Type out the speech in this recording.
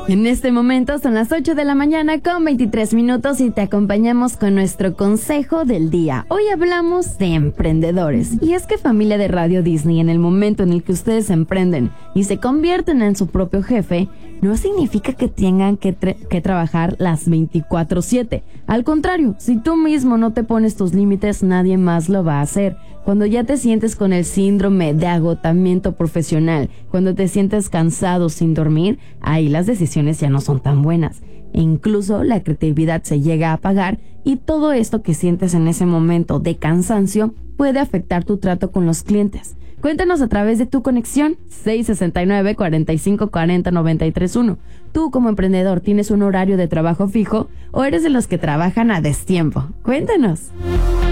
En este momento son las 8 de la mañana con 23 minutos y te acompañamos con nuestro consejo del día. Hoy hablamos de emprendedores. Y es que, familia de Radio Disney, en el momento en el que ustedes emprenden y se convierten en su propio jefe, no significa que tengan que trabajar las 24/7. Al contrario, si tú mismo no te pones tus límites, nadie más lo va a hacer. Cuando ya te sientes con el síndrome de agotamiento profesional, cuando te sientes cansado sin dormir, ahí las decisiones ya no son tan buenas. E incluso la creatividad se llega a apagar y todo esto que sientes en ese momento de cansancio puede afectar tu trato con los clientes. Cuéntanos a través de tu conexión 669-4540-931. Tú, como emprendedor, ¿tienes un horario de trabajo fijo o eres de los que trabajan a destiempo? Cuéntanos.